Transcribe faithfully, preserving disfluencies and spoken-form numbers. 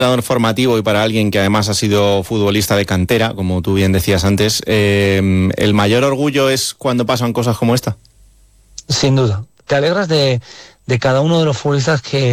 entrenador formativo y para alguien que además ha sido futbolista de cantera, como tú bien decías antes, eh, ¿el mayor orgullo es cuando pasan cosas como esta? Sin duda. Te alegras de, de cada uno de los futbolistas que